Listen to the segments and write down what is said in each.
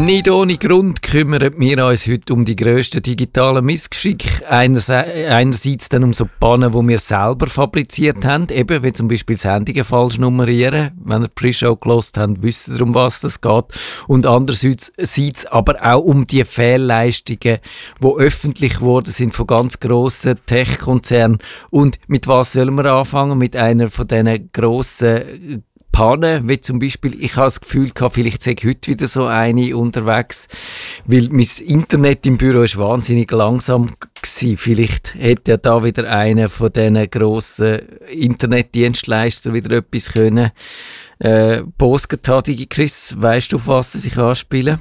Nicht ohne Grund kümmern wir uns heute um die grössten digitalen Missgeschicke. Einerseits dann um so Pannen, die wir selber fabriziert haben, eben wie zum Beispiel Sendungen falsch nummerieren. Wenn ihr die Pre-Show gehört habt, wisst ihr, um was das geht. Und andererseits aber auch um die Fehlleistungen, die öffentlich geworden sind von ganz grossen Tech-Konzernen. Und mit was sollen wir anfangen? Mit einer von diesen grossen Pannen, wie zum Beispiel, ich habe das Gefühl gehabt, vielleicht sei heute wieder so eine unterwegs, weil mein Internet im Büro ist wahnsinnig langsam gewesen. Vielleicht hätte ja da wieder einer von diesen grossen Internetdienstleistern wieder etwas können postet haben. Chris, weißt du, auf was ich anspiele?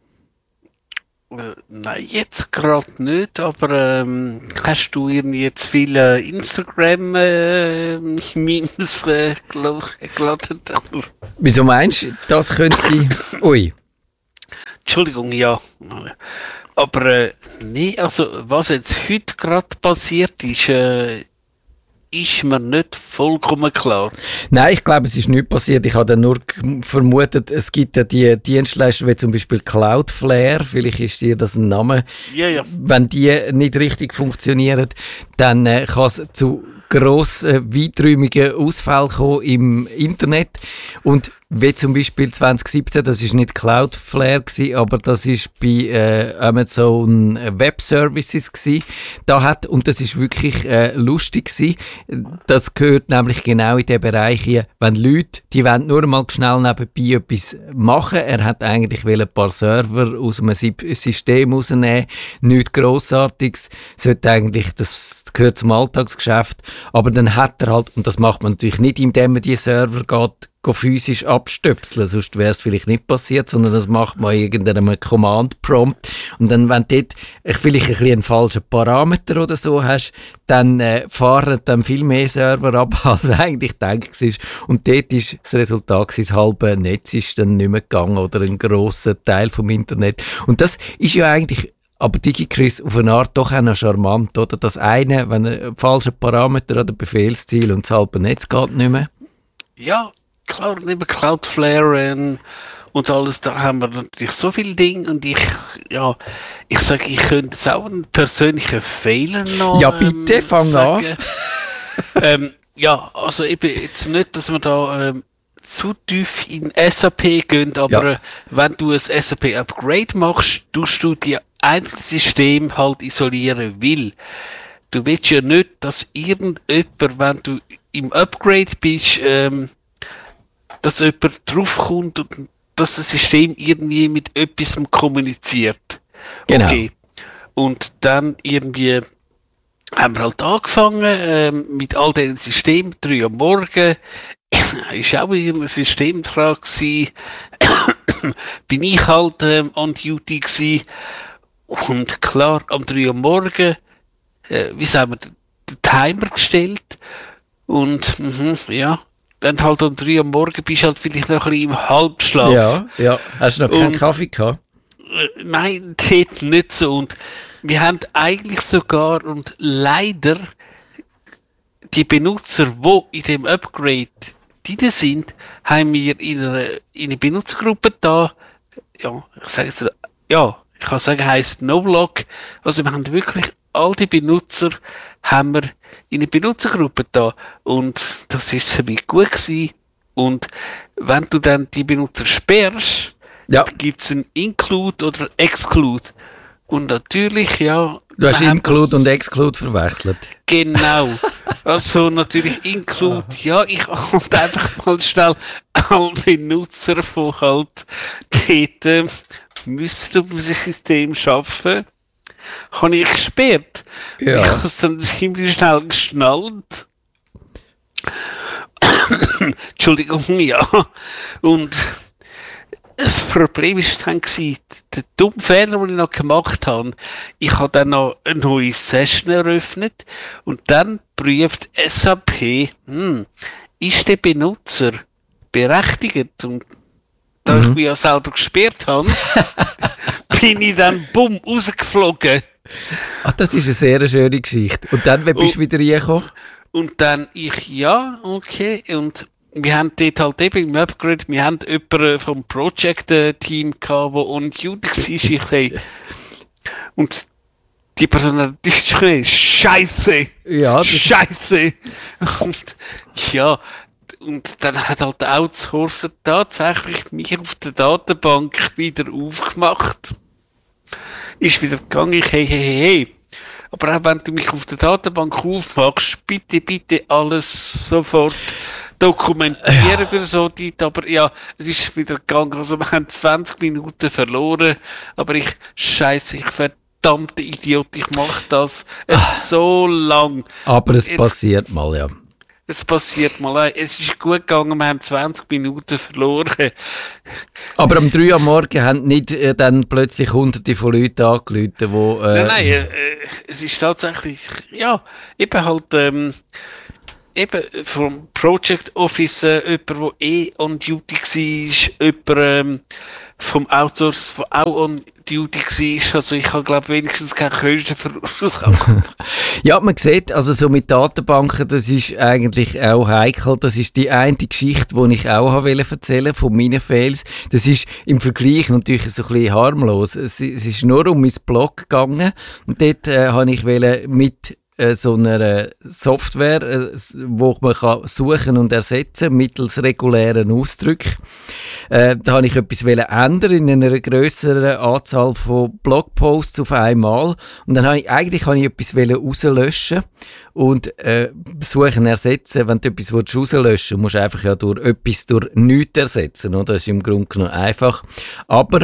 Nein, jetzt gerade nicht, aber hast du irgendwie jetzt viele Instagram-Memes geladen? Wieso meinst du, das könnte... Ui. Entschuldigung, ja. Aber nee, also was jetzt heute gerade passiert ist mir nicht vollkommen klar. Nein, ich glaube, es ist nicht passiert. Ich habe dann nur vermutet, es gibt ja die Dienstleister wie zum Beispiel Cloudflare, vielleicht ist dir das ein Name. Ja. Wenn die nicht richtig funktionieren, dann kann es zu grossen, weiträumigen Ausfällen kommen im Internet. Und wie zum Beispiel 2017, das war nicht Cloudflare gewesen, aber das war bei Amazon Web Services gewesen. Und das ist wirklich lustig gewesen. Das gehört nämlich genau in den Bereich hier, wenn Leute, die wollen nur mal schnell nebenbei etwas machen. Er hat eigentlich ein paar Server aus einem System rausnehmen, nichts Grossartiges. Das gehört zum Alltagsgeschäft. Aber dann hat er halt, und das macht man natürlich nicht, indem man die Server geht physisch abstöpseln, sonst wäre es vielleicht nicht passiert, sondern das macht man irgendeinem Command-Prompt. Und dann, wenn du dort vielleicht ein bisschen einen falschen Parameter oder so hast, dann fahren dann viel mehr Server ab, als eigentlich gedacht war. Und dort ist das Resultat, das halbe Netz ist dann nicht mehr gegangen oder ein grosser Teil vom Internet. Und das ist ja eigentlich aber DigiChris auf eine Art doch auch noch charmant, oder? Das eine, wenn er einen falschen Parameter an der Befehlsziel und das halbe Netz geht nicht mehr. Ja, klar, neben Cloudflare und alles, da haben wir natürlich so viele Dinge und ich sage, ich könnte jetzt auch einen persönlichen Fehler noch ja, bitte, fang an. Ja, also eben jetzt nicht, dass wir da zu tief in SAP gehen, aber wenn du ein SAP-Upgrade machst, tust du die einzelnen System halt isolieren will. Du willst ja nicht, dass irgendjemand, wenn du im Upgrade bist, dass jemand draufkommt und dass das System irgendwie mit etwas kommuniziert. Genau. Okay. Und dann irgendwie haben wir halt angefangen mit all diesen Systemen, 3 Uhr morgen. Ist auch ein System dran gewesen. Bin ich halt on duty gewesen. Und klar, am 3 Uhr morgen, wie sagen wir, den Timer gestellt. Und, dann halt um 3 Uhr morgen bist du halt vielleicht noch ein bisschen im Halbschlaf. Ja. Hast du noch keinen Kaffee gehabt? Nein, das nicht so. Und wir haben eigentlich sogar, und leider, die Benutzer, die in dem Upgrade drin sind, haben wir in eine Benutzergruppe da, ich kann sagen, heisst NoBlock. Also wir haben wirklich all die Benutzer haben wir in eine Benutzergruppe da. Und das ist ziemlich gut gewesen. Und wenn du dann die Benutzer sperrst, gibt es ein Include oder Exclude. Und natürlich, Du hast Include und Exclude verwechselt. Genau. Also natürlich Include, ich halt einfach mal schnell alle Benutzer von halt dort müssen auf dem System arbeiten, habe ich gesperrt. Ja. Ich habe es dann ziemlich schnell geschnallt. Entschuldigung, ja. Und das Problem war dann der dumme Fehler, den ich noch gemacht habe. Ich habe dann noch eine neue Session eröffnet und dann prüft SAP, ist der Benutzer berechtigt? Und da ich mich ja selber gesperrt habe, bin ich dann rausgeflogen. Ach, das ist eine sehr schöne Geschichte. Und dann, wie bist du wieder reingekommen? Und dann okay. Und wir haben dort halt eben im Upgrade, wir haben jemanden vom Project-Team gehabt, der on duty war. Und die Person hat Deutsch geredet. Scheiße! Ja, Scheiße! Und ja, und dann hat halt der Outsourcer tatsächlich mich auf der Datenbank wieder aufgemacht. Ist wieder gegangen, hey. Aber auch wenn du mich auf der Datenbank aufmachst, bitte alles sofort dokumentieren für so die, aber ja, es ist wieder gegangen. Also wir haben 20 Minuten verloren, aber ich verdammte Idiot, ich mache das so lang. Aber es passiert mal, ja. Es passiert mal. Es ist gut gegangen, wir haben 20 Minuten verloren. Aber um 3 Uhr morgens haben nicht dann plötzlich hunderte von Leuten angerufen, die... Nein, es ist tatsächlich, ja, eben halt, eben vom Project Officer, jemand, der on duty war, jemand vom Outsource, der auch on duty war. Also ich habe, glaube wenigstens keine Kosten verursacht. Ja, man sieht, also so mit Datenbanken, das ist eigentlich auch heikel. Das ist die eine Geschichte, die ich auch erzählen wollte von meinen Fails. Das ist im Vergleich natürlich so ein bisschen harmlos. Es ist nur um mein Blog gegangen und dort habe ich mit so einer Software, wo man kann suchen und ersetzen mittels regulären Ausdrücken. Da habe ich etwas ändern in einer grösseren Anzahl von Blogposts auf einmal. Und dann habe ich etwas rauslöschen und suchen ersetzen. Wenn du etwas rauslöschen willst, musst du einfach durch etwas durch nichts ersetzen. Oder? Das ist im Grunde genommen einfach. Aber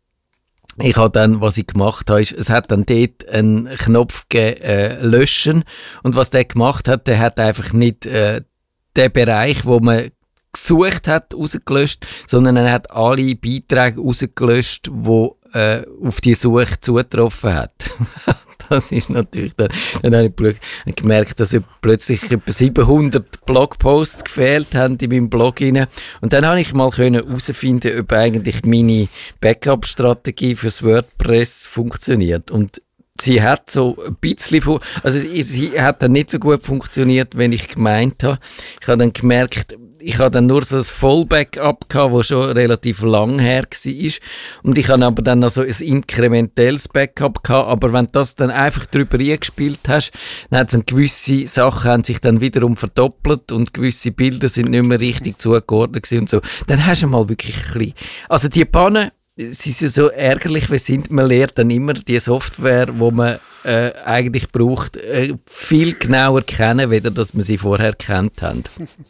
ich habe dann, was ich gemacht habe, ist, es hat dann dort einen Knopf gegeben, löschen. Und was der gemacht hat, der hat einfach nicht den Bereich, wo man gesucht hat, rausgelöscht, sondern er hat alle Beiträge rausgelöscht, die auf die Suche zugetroffen hat. Das ist natürlich dann habe ich gemerkt, dass plötzlich etwa 700 Blogposts gefehlt haben in meinem Blog rein. Und dann habe ich mal herausfinden, ob eigentlich meine Backup-Strategie fürs WordPress funktioniert. Und sie hat so ein bisschen, sie hat dann nicht so gut funktioniert, wenn ich gemeint habe. Ich habe dann gemerkt, ich hatte dann nur so ein Vollbackup gehabt, das schon relativ lang her war. Und ich hatte aber dann noch so ein inkrementelles Backup gehabt. Aber wenn du das dann einfach drüber eingespielt hast, dann hat es gewisse Sachen haben sich dann wiederum verdoppelt und gewisse Bilder sind nicht mehr richtig zugeordnet gewesen und so. Dann hast du mal wirklich ein bisschen, also die Pannen, sie sind so ärgerlich, wie sind. Man lernt dann immer die Software, die man eigentlich braucht, viel genauer kennen, weder dass man sie vorher kennt haben.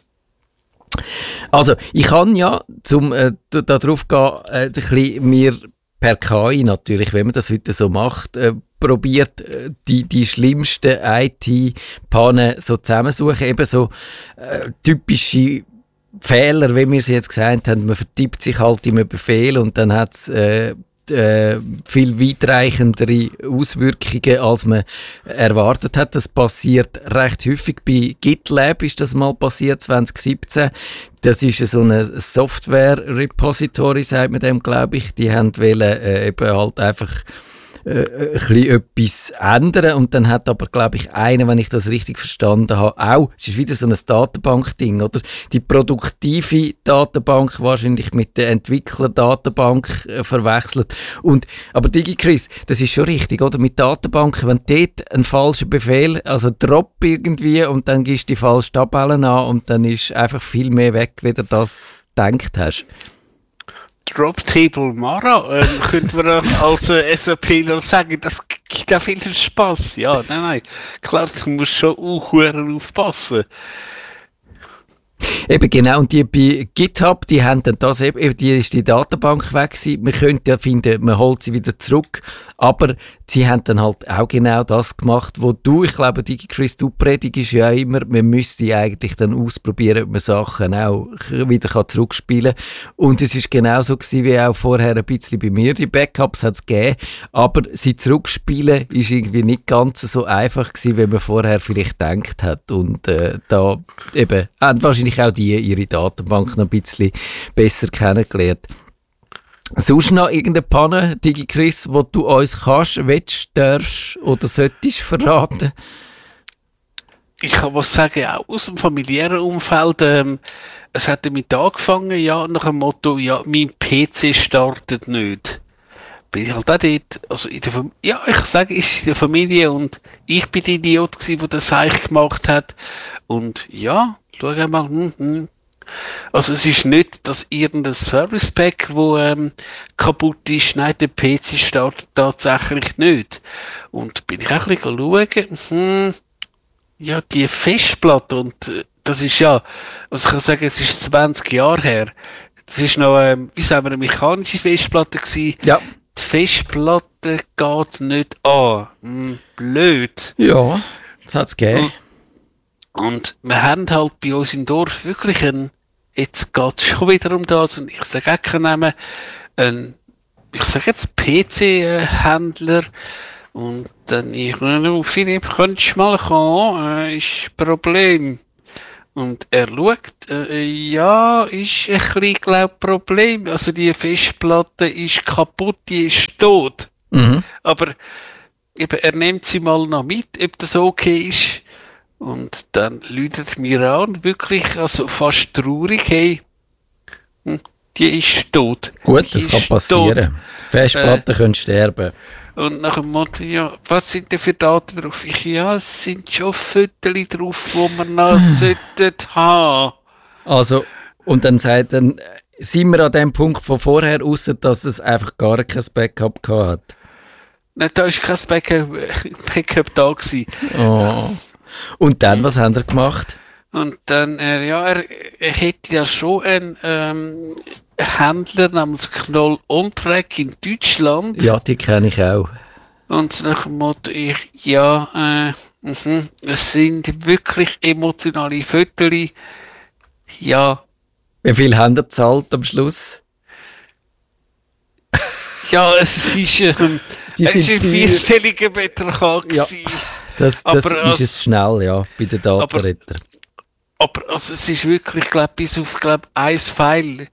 Also, ich kann ja, da drauf gehen, ein bisschen mir per KI natürlich, wenn man das heute so macht, probiert, die schlimmsten IT-Pannen so zusammensuchen, eben so typische Fehler, wie wir es jetzt gesagt haben, man vertippt sich halt im Befehl und dann hat es viel weitreichendere Auswirkungen, als man erwartet hat. Das passiert recht häufig. Bei GitLab ist das mal passiert, 2017. Das ist so eine Software-Repository, sagt man dem, glaube ich. Die haben eben halt einfach ein bisschen etwas ändern und dann hat aber, glaube ich, einer, wenn ich das richtig verstanden habe, auch, es ist wieder so ein Datenbank-Ding, oder? Die produktive Datenbank wahrscheinlich mit der Entwickler-Datenbank verwechselt. Aber DigiChris, das ist schon richtig, oder? Mit Datenbanken, wenn dort ein falscher Befehl, also Drop irgendwie und dann gibst du die falsche Tabellen an und dann ist einfach viel mehr weg, wie du das gedacht hast. Drop Table Mara, könnte man als SAP noch sagen, das gibt auch viel Spaß. Ja, nein, klar, du musst schon auch aufpassen. Eben genau, und die bei GitHub, die haben dann das eben, die ist die Datenbank weg gewesen. Man könnte ja finden, man holt sie wieder zurück, aber sie haben dann halt auch genau das gemacht, wo ich glaube, DigiChris, du predigst ja immer, man müsste eigentlich dann ausprobieren, ob man Sachen auch wieder zurückspielen kann. Und es ist genauso gewesen, wie auch vorher ein bisschen bei mir. Die Backups hat es gegeben, aber sie zurückspielen ist irgendwie nicht ganz so einfach gewesen, wie man vorher vielleicht gedacht hat. Und da eben, haben wahrscheinlich auch die ihre Datenbank noch ein bisschen besser kennengelernt. Sonst noch irgendeine Panne, DigiChris, wo du uns kannst, willst, darfst oder solltest verraten? ich kann was sagen, auch aus dem familiären Umfeld, es hat damit angefangen, ja, nach dem Motto, ja, mein PC startet nicht. Bin ich halt auch dort, also ich sage, ist in der Familie und ich bin der Idiot gewesen, der das eigentlich gemacht hat. Und ja, schau mal, Also es ist nicht, dass irgendein Service Pack, wo kaputt ist, nein, der PC startet tatsächlich nicht. Und bin ich auch ein bisschen schauen, ja, die Festplatte und das ist ja, also ich kann sagen, es ist 20 Jahre her. Das ist noch, wie sagen wir, eine mechanische Festplatte gewesen. Ja. Die Festplatte geht nicht an. Blöd. Ja, das hat es gegeben. Und wir haben halt bei uns im Dorf wirklich jetzt geht es schon wieder um das, und ich sage auch keinen Namen, ich sage jetzt PC-Händler, und dann Philipp, könntest du mal kommen, ist ein Problem. Und er schaut, ja, ist ein bisschen, glaub, Problem. Also die Festplatte ist kaputt, die ist tot. Mhm. Aber eben, er nimmt sie mal noch mit, ob das okay ist. Und dann läutet mir an, wirklich, also fast traurig, hey, die ist tot. Gut, das kann passieren. Festplatten können sterben. Und nach dem Motto, ja, was sind denn für Daten drauf? Ja, es sind schon Fotos drauf, die wir noch sollten haben. Also, und dann sind wir an dem Punkt von vorher, ausser dass es einfach gar kein Backup gehabt hat. Nein, da war kein Backup da gewesen. Oh. Und dann, was haben wir gemacht? Und dann, er hätte ja schon einen Händler namens Knoll On-Track in Deutschland. Ja, die kenne ich auch. Und nach dem Motto, es sind wirklich emotionale Fotos. Ja. Wie viel haben ihr gezahlt am Schluss? Ja, es ist ein vierstelliger Betrag gewesen. Ja, das ist es schnell, ja, bei den Datenretter. Aber also, es ist wirklich, glaube bis auf ein File.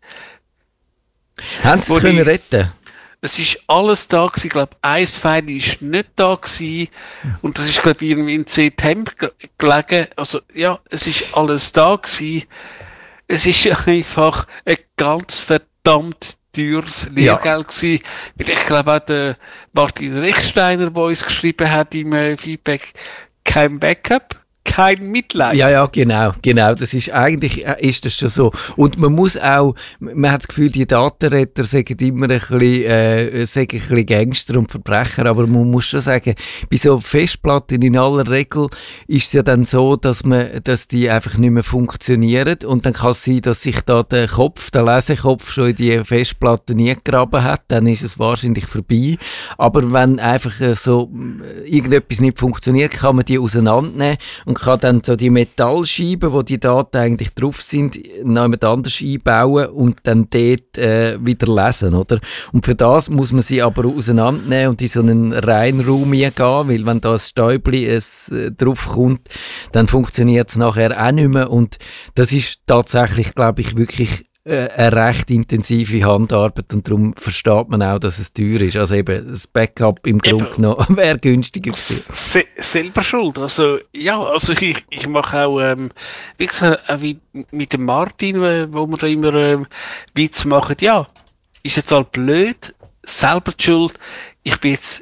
Haben sie es können retten? Es ist alles da gewesen, glaube ein File ist nicht da gewesen. Und das ist, glaube ich, irgendwie in 10 Temp gelegen. Also, ja, es ist alles da gewesen. Es ist einfach ein ganz verdammt teures Lehrgeld gewesen. Weil ich glaube auch der Martin Rechsteiner, der uns geschrieben hat im Feedback, kein Backup. Kein Mitleid. Ja, genau. Das ist, eigentlich ist das schon so. Und man muss auch, man hat das Gefühl, die Datenretter sagen immer ein bisschen Gangster und Verbrecher, aber man muss schon sagen, bei so Festplatten in aller Regel ist es ja dann so, dass die einfach nicht mehr funktionieren, und dann kann es sein, dass sich da der Lesekopf schon in die Festplatte nie gegraben hat, dann ist es wahrscheinlich vorbei. Aber wenn einfach so irgendetwas nicht funktioniert, kann man die auseinandernehmen und kann dann so die Metallscheiben, wo die Daten eigentlich drauf sind, noch jemand anders einbauen und dann dort wieder lesen, oder? Und für das muss man sie aber auseinandernehmen und in so einen Reinraum gehen, weil wenn da ein Stäubli drauf kommt, dann funktioniert es nachher auch nicht mehr, und das ist tatsächlich, glaube ich, wirklich eine recht intensive Handarbeit, und darum versteht man auch, dass es teuer ist. Also eben, das Backup im Grunde genommen wäre günstiger gewesen. Selber schuld. Also, ja, also ich mache auch, wie gesagt, auch wie mit dem Martin, wo wir da immer Witz machen. Ja, ist jetzt halt blöd, selber die Schuld. Ich bin jetzt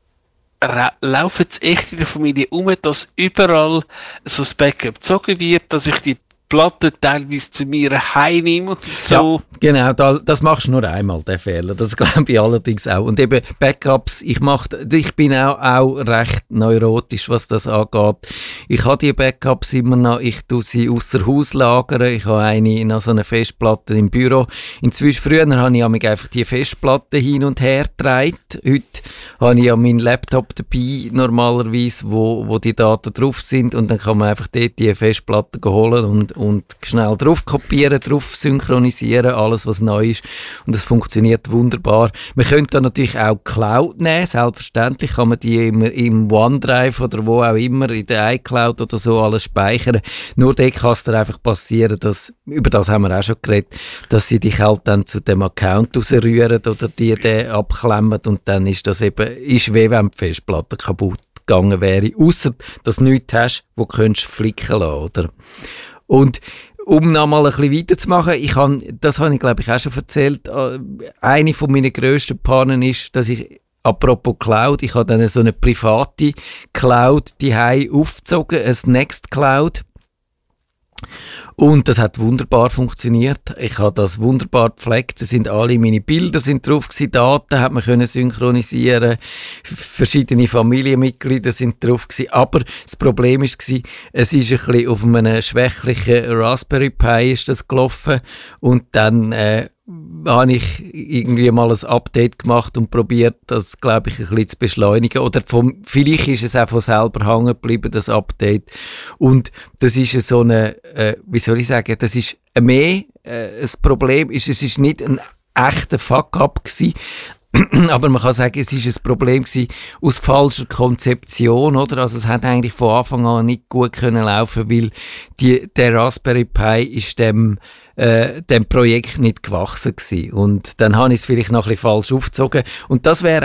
laufe jetzt echt in der Familie dass überall so das Backup gezogen wird, dass ich die Platte teilweise zu mir heimnehme und so. Ja, genau, das machst du nur einmal, den Fehler. Das glaube ich allerdings auch. Und eben Backups, ich bin auch recht neurotisch, was das angeht. Ich habe die Backups immer noch, ich tue sie ausser Haus lagern. Ich habe noch so eine Festplatte im Büro. Früher habe ich einfach die Festplatte hin und her getragen. Heute habe ich ja meinen Laptop dabei, normalerweise, wo die Daten drauf sind, und dann kann man einfach dort die Festplatte holen und schnell drauf kopieren, drauf synchronisieren, alles was neu ist, und das funktioniert wunderbar. Man könnte da natürlich auch Cloud nehmen, selbstverständlich kann man die im OneDrive oder wo auch immer, in der iCloud oder so alles speichern. Nur dort kann es dir einfach passieren, dass, über das haben wir auch schon geredet, dass sie dich halt dann zu dem Account rausrühren oder die den abklemmen, und dann ist das eben, ist weh, wenn die Festplatte kaputt gegangen wäre. Ausser, dass du nichts hast, wo du könntest flicken lassen, oder? Und um noch mal ein bisschen weiterzumachen, das habe ich glaube ich auch schon erzählt, eine von meinen grössten Pannen ist, dass ich, apropos Cloud, ich habe dann so eine private Cloud daheim aufgezogen, ein Nextcloud. Und das hat wunderbar funktioniert. Ich habe das wunderbar gepflegt. Da sind alle meine Bilder sind drauf gewesen, Daten hat man können synchronisieren, verschiedene Familienmitglieder sind drauf gewesen. Aber das Problem ist gewesen, es ist ein bisschen auf einem schwächlichen Raspberry Pi ist das gelaufen und dann habe ich irgendwie mal ein Update gemacht und probiert, das, glaube ich, ein bisschen zu beschleunigen. Oder vielleicht ist es auch von selber hängen geblieben, das Update. Und das ist so eine, wie soll ich sagen, das ist mehr ein Problem. Es ist nicht ein echter Fuck-up gewesen. Aber man kann sagen, es ist ein Problem gewesen aus falscher Konzeption, oder? Also es hat eigentlich von Anfang an nicht gut können laufen, weil der Raspberry Pi ist dem Projekt nicht gewachsen gewesen. Und dann habe ich es vielleicht noch ein bisschen falsch aufgezogen. Und das wäre